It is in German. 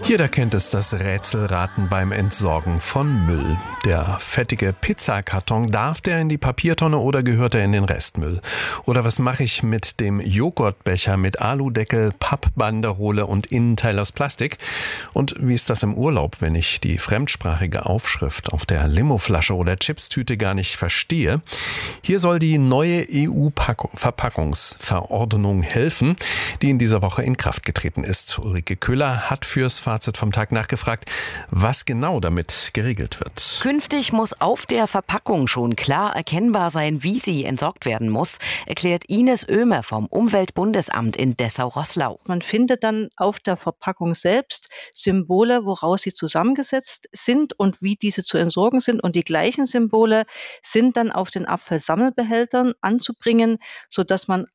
Jeder kennt es, das Rätselraten beim Entsorgen von Müll. Der fettige Pizzakarton, darf der in die Papiertonne oder gehört er in den Restmüll? Oder was mache ich mit dem Joghurtbecher mit Aludeckel, Pappbanderole und Innenteil aus Plastik? Und wie ist das im Urlaub, wenn ich die fremdsprachige Aufschrift auf der Limoflasche oder Chipstüte gar nicht verstehe? Hier soll die neue EU-Verpackungsverordnung helfen, die in dieser Woche in Kraft getreten ist. Ulrike Köhler hat fürs Fazit vom Tag nachgefragt, was genau damit geregelt wird. Künftig muss auf der Verpackung schon klar erkennbar sein, wie sie entsorgt werden muss, erklärt Ines Oehmer vom Umweltbundesamt in Dessau-Roßlau. Man findet dann auf der Verpackung selbst Symbole, woraus sie zusammengesetzt sind und wie diese zu entsorgen sind. Und die gleichen Symbole sind dann auf den Abfallsammelbehältern anzubringen, sodass man